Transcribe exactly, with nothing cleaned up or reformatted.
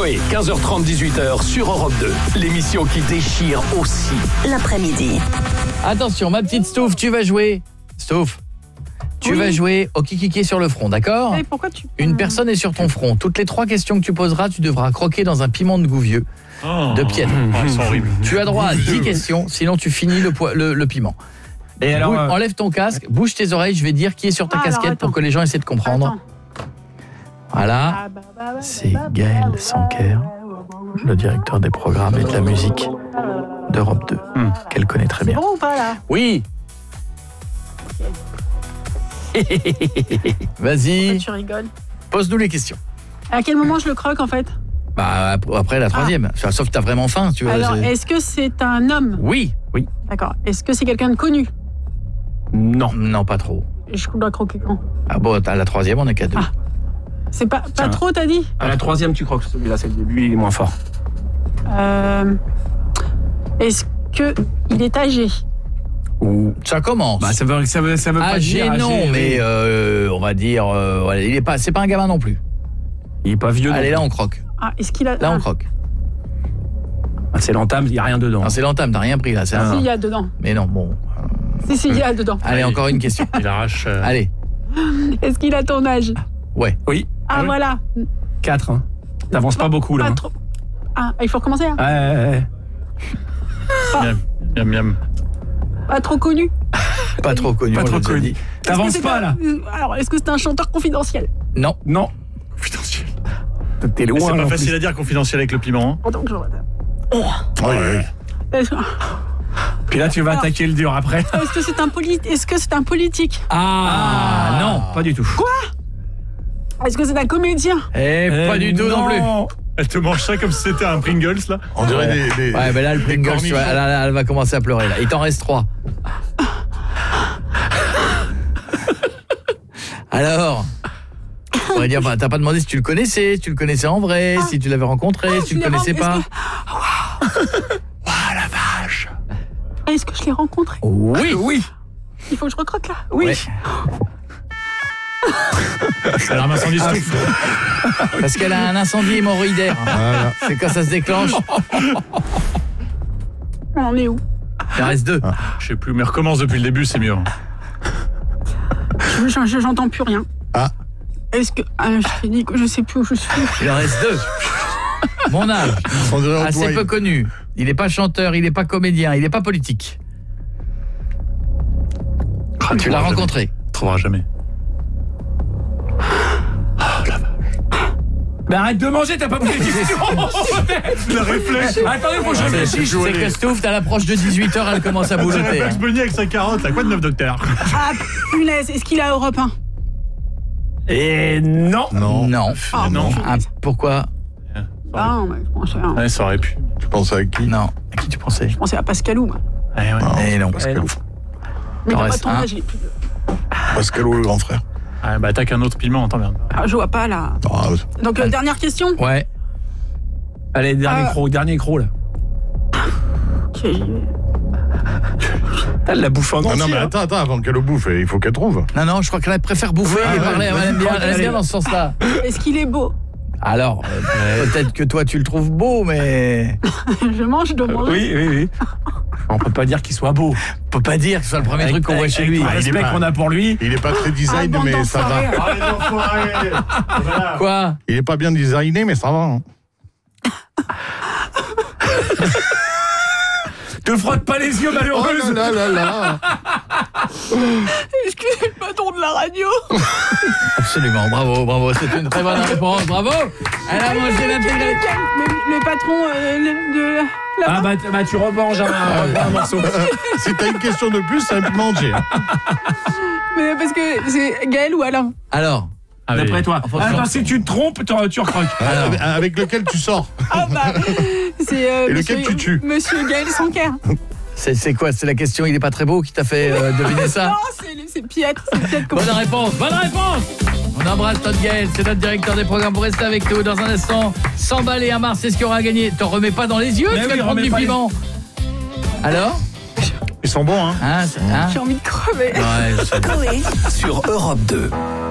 Coé, quinze heures trente, dix-huit heures sur Europe deux. L'émission qui déchire aussi l'après-midi. Attention, ma petite Stouff, tu vas jouer. Stouff, tu oui. vas jouer au kikiki sur le front, d'accord ? Et pourquoi tu... Une personne est sur ton front. Toutes les trois questions que tu poseras, tu devras croquer dans un piment de Gouvieux. Oh. De Pienne. Oh, ils sont horribles. Tu as droit à dix questions, sinon tu finis le, po- le, le piment. Et alors, Bouge, euh... enlève ton casque, bouge tes oreilles, je vais dire qui est sur ta ah, casquette pour que les gens essaient de comprendre. Attends. Voilà, c'est Gaël Sanker, le directeur des programmes et de la musique d'Europe deux, hmm. qu'elle connaît très bien. C'est bon ou pas là ? Oui. Vas-y. Tu rigoles. Pose-nous les questions. À quel moment je le croque en fait ? Bah après la troisième. Ah. Sauf que t'as vraiment faim, tu vois. Alors, c'est... est-ce que c'est un homme ? Oui, oui. D'accord. Est-ce que c'est quelqu'un de connu ? Non, non, pas trop. Je dois croquer quand ? Ah bon, à la troisième, on est qu'à deux. Ah. C'est pas, pas trop, t'as dit ? À la troisième, tu croques celui-là, c'est le début, il est moins fort. Euh, est-ce que il est âgé ? Ou ça commence. Bah ça veut ça veut ça veut pas âgé, dire non, âgé, mais euh, on va dire euh, voilà, il est pas c'est pas un gamin non plus. Il est pas vieux. Allez, là on croque. Ah, est-ce qu'il a Là ah. on croque. Ah, c'est l'entame, il y a rien dedans. Non, c'est l'entame, t'as rien pris là, c'est ah, un... Si, il y a dedans. Mais non, bon. Si si, il y a dedans. Allez, Allez, encore une question. Il arrache euh... Allez. Est-ce qu'il a ton âge ? Ouais. Oui. Ah, ah oui. Voilà. quatre hein. T'avances pas, pas beaucoup là. Pas hein. trop. Ah, il faut recommencer hein. Ouais, ouais, ouais. Pas... Miam, miam, miam. Pas trop connu. Pas trop connu. Pas trop connu. T'avances pas un... là. Alors, est-ce que c'est un chanteur confidentiel ? Non. Non. Confidentiel. T'es loin. C'est pas là, facile plus. à dire confidentiel avec le piment. Attends que je regarde. Oh. Ouais. Est-ce... Puis là, tu vas Alors, attaquer le dur après. Est-ce que c'est un poli... Est-ce que c'est un politique ? Ah, ah non, pas du tout. Quoi ? Est-ce que c'est un comédien ? Eh, euh, pas du tout non, non plus. Elle te mange ça comme si c'était un Pringles là. On dirait ouais. des, des. Ouais, mais là le Pringles, tu vois, elle, elle, elle va commencer à pleurer là. Il t'en reste trois. Alors, on va dire, bah, t'as pas demandé si tu le connaissais, si tu le connaissais en vrai, ah. si tu l'avais rencontré, ah, si tu le connaissais pas. Que... Wow. Oh la vache. Est-ce que je l'ai rencontré ? Oui, oui. Il faut que je recroque là. Oui. Ouais. Elle a un incendie Stouff. Parce qu'elle a un incendie hémorroïdaire. Voilà. C'est quand ça se déclenche. On en est où ? Il en reste deux. Ah. Je sais plus, mais recommence depuis le début, c'est mieux. Je, je, j'entends plus rien. Ah. Est-ce que ah, je t'ai dit que je sais plus où je suis. Il en reste deux. Mon âge. Assez peu connu. Il n'est pas chanteur, il n'est pas comédien, il n'est pas politique. Ah, tu l'as rencontré. Tu trouveras jamais. Mais arrête de manger, t'as pas posé de questions. Le réflexe. Attendez, faut que je réfléchisse. C'est que Stouff, à l'approche de dix-huit heures, elle commence à boulotter. C'est Bugs Bunny avec sa carotte, là. Quoi de neuf, docteur ? Ah, punaise, est-ce qu'il a Europe un ? Et non. Non. Non. Ah, non. Ah, pourquoi ? Ah non, mais je pensais à... Ouais, ça aurait pu. Tu pensais à qui ? Non. À qui tu pensais ? Je pensais à Pascalou, moi. Ouais, ouais. Ah, eh non, Pascalou. Mais il n'a pas ton âge, il est plus vieux. Pascalou, le grand frère. Ah, bah attaque un autre piment, attends bien. Ah, je vois pas, là. Ah, Donc, euh, dernière question ? Ouais. Allez, dernier euh... croc, dernier croc, là. Ok, j'y vais. Elle la bouffe en entier. Non, non, mais attends, attends, avant qu'elle le bouffe, il faut qu'elle trouve. Non, non, je crois qu'elle préfère bouffer ah, et ouais, parler. Elle aime bien, elle aime bien dans ce sens-là. Est-ce qu'il est beau ? Alors, euh, peut-être que toi, tu le trouves beau, mais... Je mange, je dois manger. Oui, oui, oui. On peut pas dire qu'il soit beau. On peut pas dire que ce soit le premier avec, truc qu'on voit chez lui. Le respect qu'on a pour lui. Il est pas très design, ah, mais ça va. Voilà. Quoi ? Il est pas bien designé, mais ça va. Hein. Te frotte pas les yeux, malheureuse. Oh là là là là. Est-ce que c'est le patron de la radio ? Absolument, bravo, bravo. C'est une très bonne réponse, bravo. Elle a mangé l'intégralité. Le, le patron euh, de... Ah bah, bah tu remanges un, un, un morceau. Si t'as une question de plus, c'est un peu manger. Mais parce que c'est Gaël ou Alain ? Alors ah, d'après toi. Attends, si tu te trompes, tu recroques. Avec, avec lequel tu sors. Ah bah, c'est euh, Et monsieur, lequel tu tues. Monsieur Gaël Sanker. C'est, c'est quoi ? C'est la question, il est pas très beau qui t'a fait euh, deviner ça ? Non, c'est, c'est Piètre. C'est Piètre bonne réponse, bonne réponse. On embrasse notre Gaël, c'est notre directeur des programmes. Pour rester avec nous dans un instant, cent balles et un Mars, c'est ce qu'il y aura à gagner. T'en remets pas dans les yeux, mais tu vas oui, prendre du piment. Les... Alors ? Ils sont bons, hein, hein, hein J'ai envie de crever. Ouais, Coé sur Europe deux.